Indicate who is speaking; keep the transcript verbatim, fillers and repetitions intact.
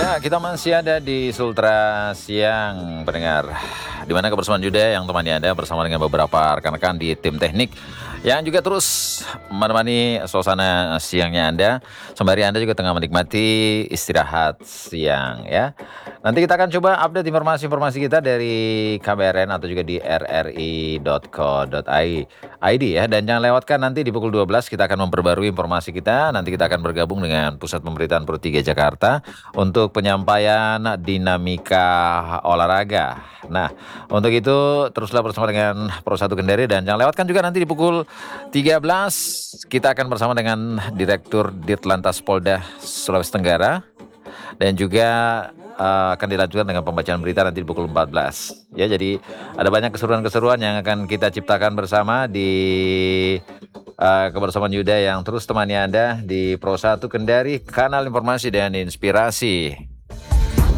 Speaker 1: Ya, kita masih ada di Sultra Siang pendengar, di mana kebersamaan Yuda yang temani Anda bersama dengan beberapa rekan-rekan di tim teknik yang juga terus menemani suasana siangnya Anda, sembari Anda juga tengah menikmati istirahat siang ya. Nanti kita akan coba update informasi-informasi kita dari K B R N atau juga di r r i dot co dot i d ya. Dan jangan lewatkan nanti di pukul dua belas kita akan memperbarui informasi kita. Nanti kita akan bergabung dengan Pusat Pemberitaan Pro tiga Jakarta untuk penyampaian dinamika olahraga. Nah, untuk itu teruslah bersama dengan Pro satu Kendari, dan jangan lewatkan juga nanti di pukul tiga belas kita akan bersama dengan Direktur Ditlantas Polda Sulawesi Tenggara, dan juga uh, akan dilanjutkan dengan pembacaan berita nanti di pukul empat belas. Ya, jadi ada banyak keseruan-keseruan yang akan kita ciptakan bersama di uh, kebersamaan Yuda yang terus temani Anda di Pro satu Kendari, kanal informasi dan inspirasi.